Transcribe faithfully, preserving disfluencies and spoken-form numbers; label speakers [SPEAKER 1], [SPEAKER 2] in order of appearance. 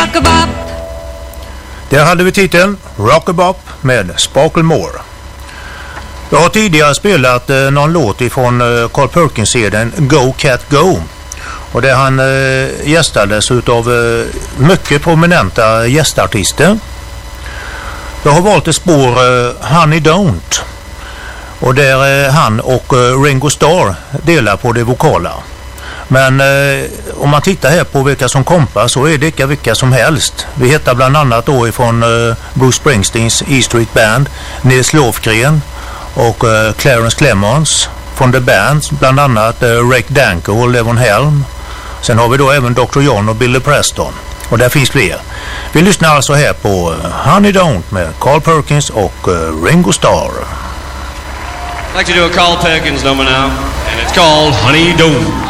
[SPEAKER 1] rock-a-bop.
[SPEAKER 2] Där hade vi titeln Rock-a-bop med Sparkle Moore. Jag har tidigare spelat eh, någon låt ifrån eh, Carl Perkins-serien Go Cat Go. Och där han eh, gästades utav eh, mycket prominenta gästartister. Jag har valt ett spår eh, Honey Don't. Och där eh, han och eh, Ringo Starr delar på det vokala. Men eh, om man tittar här på vilka som kompar så är det inte vilka som helst. Vi hittar bland annat då ifrån eh, Bruce Springsteens E Street Band, Nils Lofgren och eh, Clarence Clemons från The Bands, bland annat eh, Rick Danko och Levon Helm. Sen har vi då även doktor John och Billy Preston. Och där finns fler. Vi lyssnar alltså här på uh, Honey Don't med Carl Perkins och uh, Ringo Starr.
[SPEAKER 3] I'd like to do a Carl Perkins number now, and it's called Honey Don't.